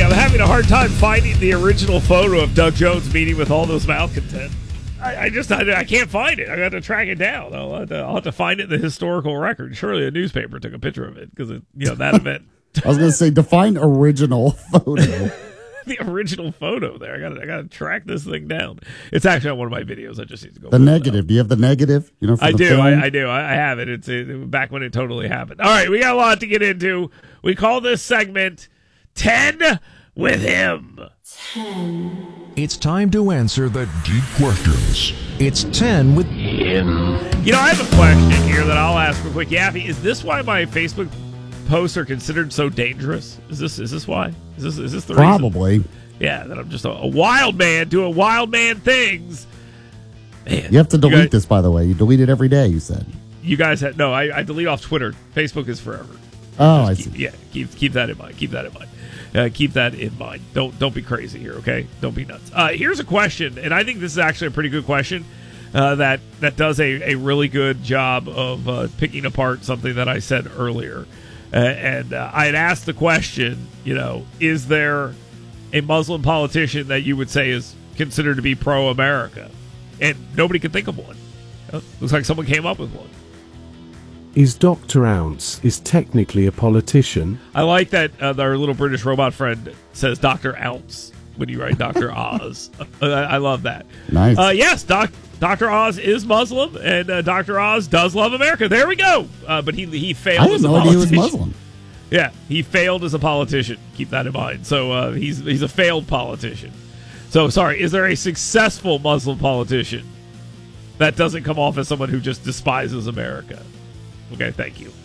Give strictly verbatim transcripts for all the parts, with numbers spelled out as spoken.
I'm having a hard time finding the original photo of Doug Jones meeting with all those malcontents. I, I just I, I can't find it. I got to track it down. I'll have, to, I'll have to find it in the historical record. Surely a newspaper took a picture of it because you know that event. I was going to say define original photo. The original photo there. I got I got to track this thing down. It's actually on one of my videos. I just need to go. The negative. Do you have the negative? You know, for I the do. I, film? I do. I, I have it. It's it, back when it totally happened. All right, we got a lot to get into. We call this segment ten with him. ten. It's time to answer the deep questions. It's ten with him. You know, I have a question here that I'll ask real quick. Yaffy, is this why my Facebook posts are considered so dangerous? Is this is this why? Is this is this the Probably. reason? Yeah, that I'm just a, a wild man doing wild man things. Man, You have to delete you guys, this, by the way. You delete it every day, you said. You guys had no. I, I delete off Twitter. Facebook is forever. Oh, I keep, see. Yeah, keep keep that in mind. Keep that in mind. Uh, keep that in mind. Don't don't be crazy here, okay? Don't be nuts. Uh, here's a question, and I think this is actually a pretty good question uh, that that does a, a really good job of uh, picking apart something that I said earlier. Uh, and uh, I had asked the question, you know, is there a Muslim politician that you would say is considered to be pro-America? And nobody could think of one. Uh, looks like someone came up with one. Is Doctor Ounce is technically a politician? I like that uh, our little British robot friend says Doctor Ounce when you write Doctor Oz. uh, I love that. Nice. Uh, yes, Doc, Doctor Oz is Muslim, and uh, Doctor Oz does love America. There we go. Uh, but he he failed I had as a no idea he was politician. Muslim. Yeah, he failed as a politician. Keep that in mind. So uh, he's he's a failed politician. So sorry, is there a successful Muslim politician that doesn't come off as someone who just despises America? Okay, thank you.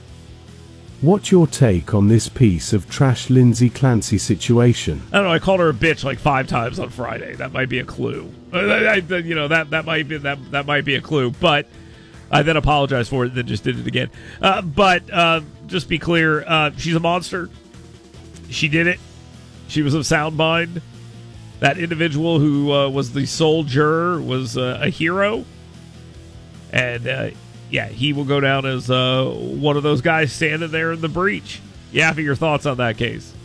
What's your take on this piece of trash Lindsay Clancy situation? I don't know. I called her a bitch like five times on Friday. That might be a clue. I, I, you know that that might be that that might be a clue. But I then apologized for it, and then just did it again. Uh, but uh, just be clear, uh, she's a monster. She did it. She was of sound mind. That individual who uh, was the sole juror was uh, a hero, and. Uh, Yeah, he will go down as uh, one of those guys standing there in the breach. Yaffy, your thoughts on that case?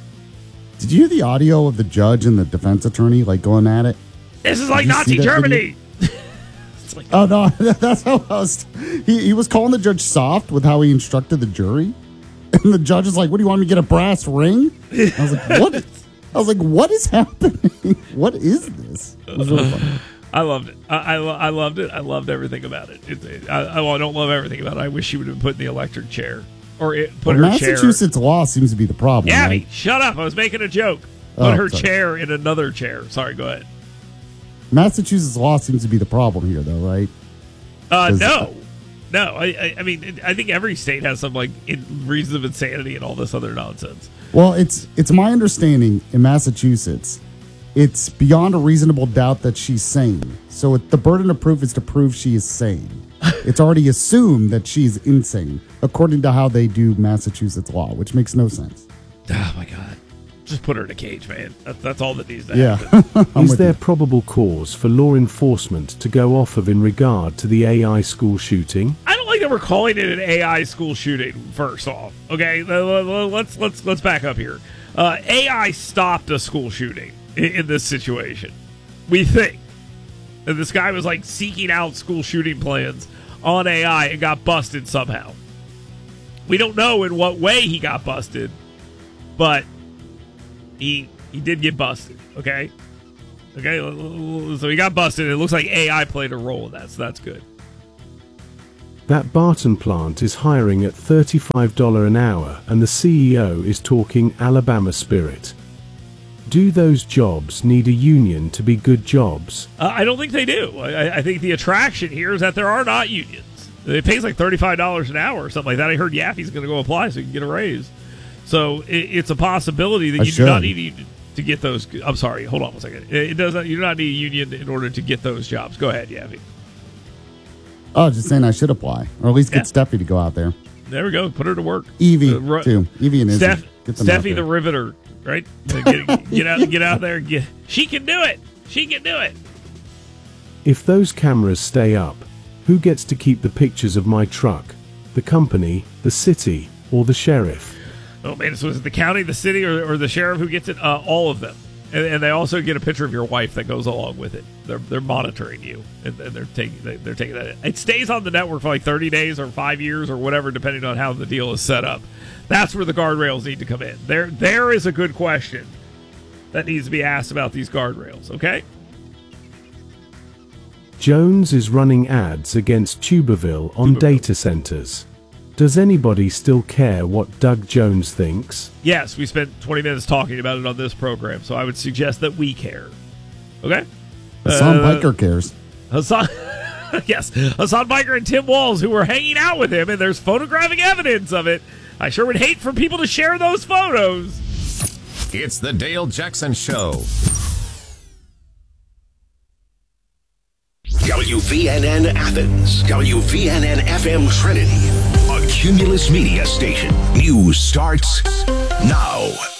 Did you hear the audio of the judge and the defense attorney like going at it? This is like Did you Nazi see that Germany. like, oh no, that's how I was. He, he was calling the judge soft with how he instructed the jury, and the judge is like, "What do you want me to get a brass ring?" I was like, "What?" I was like, "What is happening? What is this?" It was really funny. I loved it. I, I, I loved it. I loved everything about it. it, it I, I, well, I don't love everything about it. I wish she would have been put in the electric chair. Or it, put well, her chair. Massachusetts law seems to be the problem. Yaffy, right? shut up. I was making a joke. Put Oh, her sorry. chair in another chair. Sorry, go ahead. Massachusetts law seems to be the problem here, though, right? Uh, 'Cause- no. No. I, I, I mean, I think every state has some, like, in, reasons of insanity and all this other nonsense. Well, it's it's my understanding in Massachusetts, it's beyond a reasonable doubt that she's sane. So it, the burden of proof is to prove she is sane. It's already assumed that she's insane, according to how they do Massachusetts law, which makes no sense. Oh, my God. Just put her in a cage, man. That, that's all that needs to Yeah. happen. I'm Is with there you. probable cause for law enforcement to go off of in regard to the A I school shooting? I don't like that we're calling it an A I school shooting. First off, okay, let's let's let's back up here. Uh, A I stopped a school shooting in, in this situation. We think that this guy was like seeking out school shooting plans on A I and got busted somehow. We don't know in what way he got busted, but he he did get busted. Okay, okay, so he got busted. It looks like A I played a role in that, so that's good. That Barton plant is hiring at thirty-five dollars an hour and the C E O is talking Alabama spirit. Do those jobs need a union to be good jobs? Uh, I don't think they do. I, I think the attraction here is that there are not unions. It pays like thirty-five dollars an hour or something like that. I heard Yaffy's going to go apply so he can get a raise. So it, it's a possibility that I you should. do not need a union to get those. I'm sorry, hold on one second. It, it does not. You do not need a union in order to get those jobs. Go ahead, Yaffy. Oh, just saying I should apply, or at least get Yeah. Steffi to go out there. There we go. Put her to work. Evie Uh, ru- too. Evie and Izzy. Steph, Get them out Steffi the there. Riveter, right? Get, get out, get out there. Get, she can do it. She can do it. If those cameras stay up, who gets to keep the pictures of my truck? The company, the city, or the sheriff? Oh, man, so is it the county, the city, or, or the sheriff who gets it? Uh, all of them. And, and they also get a picture of your wife that goes along with it. They're they're monitoring you, and, and they're taking they're taking that. It stays on the network for like thirty days or five years or whatever, depending on how the deal is set up. That's where the guardrails need to come in. There there is a good question that needs to be asked about these guardrails. Okay. Jones is running ads against Tuberville on Tuberville. data centers. Does anybody still care what Doug Jones thinks? Yes, we spent twenty minutes talking about it on this program, so I would suggest that we care. Okay? Hassan Uh, Biker cares. Hassan, yes, Hassan Biker and Tim Walz, who were hanging out with him, and there's photographic evidence of it. I sure would hate for people to share those photos. It's the Dale Jackson Show. W V N N Athens, W V N N F M Trinity, a Cumulus Media station. News starts now.